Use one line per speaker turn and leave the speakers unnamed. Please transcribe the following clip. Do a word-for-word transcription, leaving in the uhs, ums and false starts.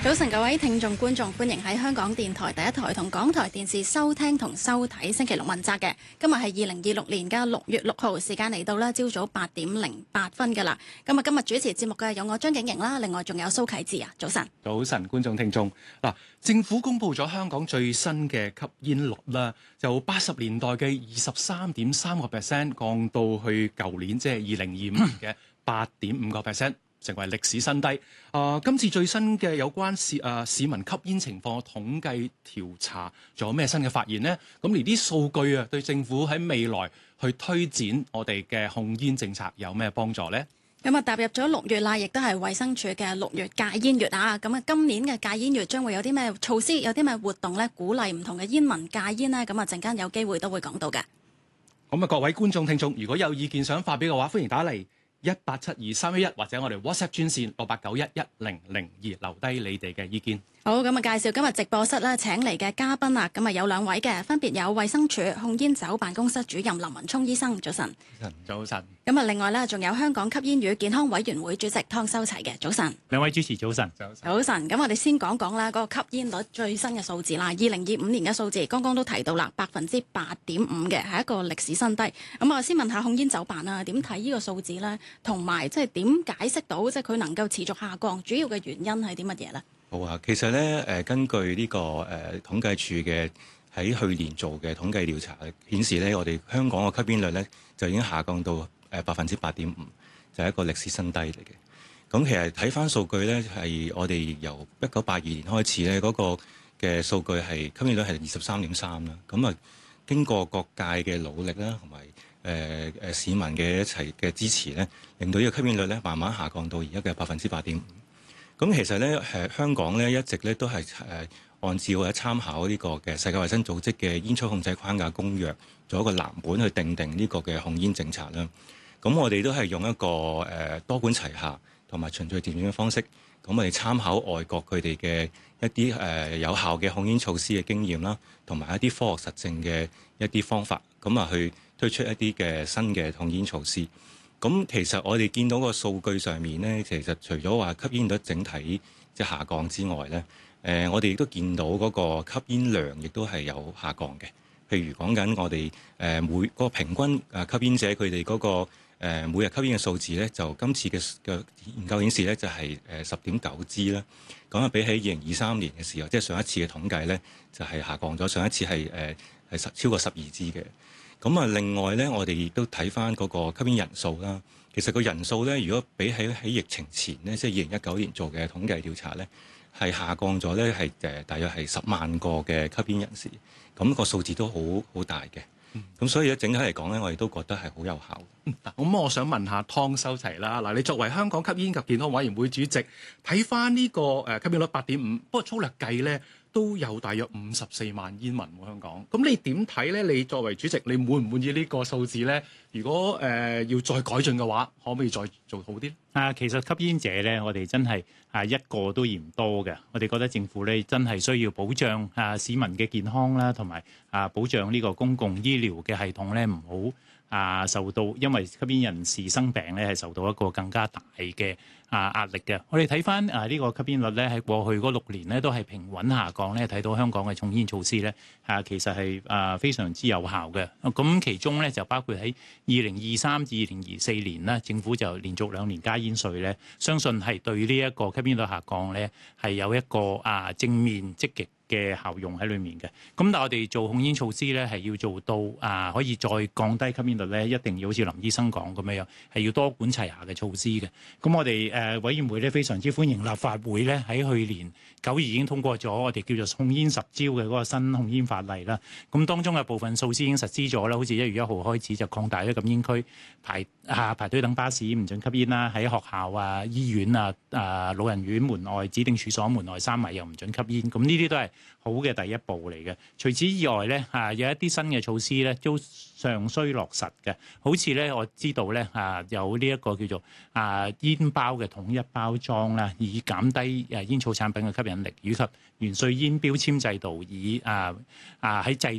早晨，各位聽眾觀眾，歡迎喺香港電台第一台同港台電視收聽同收睇星期六問責嘅。今日係二零二六年嘅六月六號，時間嚟到啦，朝早八點零八分㗎啦。咁啊，今日主持節目嘅有我張景瑩啦，另外仲有蘇啟智啊。早晨，
早晨，觀眾聽眾嗱，政府公布咗香港最新嘅吸煙率啦，由八十年代嘅二十三點三個 percent 降到去舊年即係二零二五年嘅八點五個 percent。成為歷史新低。啊、呃，今次最新嘅有關市啊、呃、市民吸煙情況嘅統計調查，仲有咩新嘅發現呢？咁而啲數據啊，對政府喺未來去推展我哋嘅控煙政策有咩幫助呢？
咁啊，踏入咗六月啦，亦都係衛生署嘅六月戒煙月啊。咁啊，今年嘅戒煙月將會有啲咩措施，有啲咩活動咧，鼓勵唔同嘅煙民戒煙呢？咁啊，陣間有機會都會講到嘅。
咁啊，各位觀眾聽眾，如果有意見想發表嘅話，歡迎打嚟一八七二三一一或者我哋 WhatsApp 專線六八九一一零零二留低你哋嘅意見。
好，咁啊，介紹今日直播室咧請嚟嘅嘉賓啊，咁啊有兩位嘅，分別有衛生署控煙酒辦公室主任林文聰醫生，早晨。
早晨。
咁啊，另外咧仲有香港吸煙與健康委員會主席湯修齊嘅，早晨。
兩位主持早晨。
早晨。早晨。咁我哋先講講啦，嗰個吸煙率最新嘅數字啦，二零二五年嘅數字，剛剛都提到啦，百分之八點五嘅，係一個歷史新低。咁啊，先問下控煙酒辦啊，點睇呢個數字咧？同埋即係點解釋到即係佢能夠持續下降？主要嘅原因係啲乜嘢咧？
好啊，其實咧，誒根據呢、這個誒、呃、統計處嘅喺去年做嘅統計調查顯示咧，我哋香港嘅吸煙率咧就已經下降到誒百分之八點五，就係一個歷史新低嚟嘅。咁其實睇翻數據咧，係我哋由一九八二年開始咧，嗰、那個嘅數據係吸煙率係二十三點三啦。咁啊，經過各界嘅努力啦，同埋誒誒市民嘅一齊嘅支持咧，令到呢個吸煙率咧慢慢下降到而家嘅百分之八點五。咁其實咧，誒香港咧一直咧都係誒按照或者參考呢個嘅世界衛生組織嘅煙草控制框架公約，做一個藍本去定定呢個嘅控煙政策啦。咁我哋都係用一個誒多管齊下同埋循序漸進嘅方式，咁我哋參考外國佢哋嘅一啲誒有效嘅控煙措施嘅經驗啦，同埋一啲科學實證嘅一啲方法，咁啊去推出一啲嘅新嘅控煙措施。咁其實我哋見到個數據上面咧，其實除咗話吸煙率整體即係下降之外咧，誒、呃、我哋亦都見到嗰個吸煙量亦都係有下降嘅。譬如講緊我哋誒、呃、每、嗰個平均誒吸煙者佢哋嗰個、呃、每日吸煙嘅數字咧，就今次嘅嘅研究顯示咧就係誒十點九支啦。咁啊比起二零二三年嘅時候，即係上一次嘅統計咧，就係、是、下降咗。上一次係誒係十超過十二支嘅。咁啊，另外咧，我哋亦都睇翻嗰個吸煙人數啦。其實個人數咧，如果比起喺疫情前咧，即係二零一九年做嘅統計調查咧，係下降咗咧，係誒大約係十萬個嘅吸煙人士。咁個數字都好好大嘅。咁、嗯、所以咧，整體嚟講咧，我哋都覺得係好有效。
咁、嗯、我想問下湯修齊啦。嗱，你作為香港吸煙及健康委員會主席，睇翻呢個誒吸煙率八點五，不過粗略計咧，都有大約五十四萬煙民喎，香港。咁你點睇咧？你作為主席，你滿唔滿意呢個數字咧？如果誒、呃、要再改進嘅話，可唔可以再做好啲？
啊，其實吸煙者咧，我哋真係啊一個都嫌多嘅。我哋覺得政府咧真係需要保障啊市民嘅健康啦，同埋啊保障呢個公共醫療嘅系統咧，唔好啊受到因為吸煙人士生病咧係受到一個更加大嘅啊壓力嘅。我哋睇翻啊呢個吸煙率咧喺過去嗰六年咧都係平穩下降咧，睇到香港嘅控煙措施咧啊其實係啊非常之有效嘅。咁其中咧就包括喺二零二三至二零二四年咧，政府就連續兩年加煙稅咧，相信係對呢一個吸煙率下降咧係有一個啊正面積極嘅效用喺裏面嘅。咁但係我哋做控煙措施咧係要做到啊可以再降低吸煙率咧，一定要好似林醫生講咁樣樣，係要多管齊下嘅措施嘅。咁我哋誒委員會咧非常之歡迎立法會咧喺去年九月已經通過咗我哋叫做控煙十招嘅嗰個新控煙法例啦。咁當中嘅部分措施已經實施咗啦，好似一月一號開始就擴大咗禁煙區排啊排隊等巴士唔准吸煙啦，喺學校啊、醫院啊、啊老人院門外指定處所門外三米又唔准吸煙。咁呢啲都係好嘅第一步嚟嘅。除此以外咧，啊有一啲新嘅措施咧都尚需落實嘅。好似咧我知道咧啊有呢一個叫做啊煙包嘅統一包裝啦，以減低誒煙草產品嘅吸引力，以及完稅煙標籤制度，以啊啊喺制